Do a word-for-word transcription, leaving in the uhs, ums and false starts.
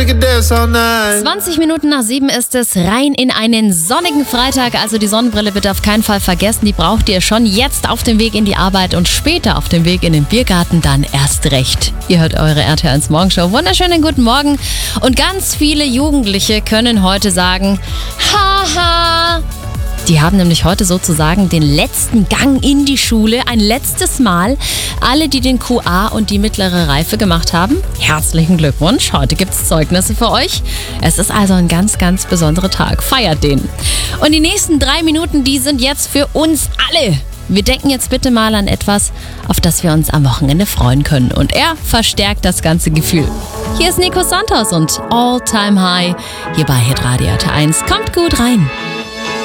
we can dance all night. zwanzig Minuten nach sieben ist es, rein in einen sonnigen Freitag. Also die Sonnenbrille bitte auf keinen Fall vergessen. Die braucht ihr schon jetzt auf dem Weg in die Arbeit und später auf dem Weg in den Biergarten dann erst recht. Ihr hört eure R T L eins Morgenshow. Wunderschönen guten Morgen. Und ganz viele Jugendliche können heute sagen, haha. Die haben nämlich heute sozusagen den letzten Gang in die Schule, ein letztes Mal. Alle, die den Q A und die mittlere Reife gemacht haben, herzlichen Glückwunsch. Heute gibt es Zeugnisse für euch. Es ist also ein ganz, ganz besonderer Tag. Feiert den. Und die nächsten drei Minuten, die sind jetzt für uns alle. Wir denken jetzt bitte mal an etwas, auf das wir uns am Wochenende freuen können. Und er verstärkt das ganze Gefühl. Hier ist Nico Santos und All Time High hier bei Hitradio R T L eins. Kommt gut rein.